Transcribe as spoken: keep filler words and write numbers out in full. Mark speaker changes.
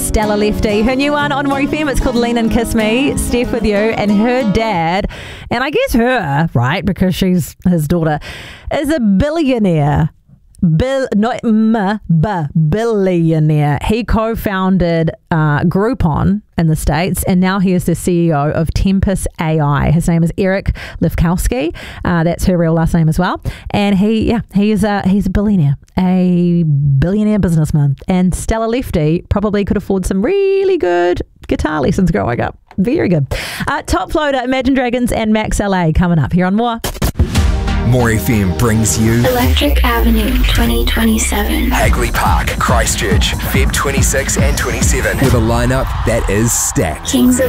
Speaker 1: Stella Lefty. Her new one on More F M, it's called Lean and Kiss Me. Steph with you, and her dad, and I guess her, right, because she's his daughter, is a billionaire. Bill, not m, b, billionaire. He co-founded uh, Groupon in the States, and now he is the C E O of Tempus A I. His name is Eric Lefkowski. Uh, that's her real last name as well. And he, yeah, he is a he's a billionaire, a billionaire businessman. And Stella Lefty probably could afford some really good guitar lessons growing up. Very good. Uh, Top Floater, Imagine Dragons, and Max L A coming up here on More.
Speaker 2: More F M brings you
Speaker 3: Electric Avenue twenty twenty-seven.
Speaker 2: Hagley Park, Christchurch, February twenty-sixth and twenty-seventh, with a lineup that is stacked.
Speaker 3: Kings of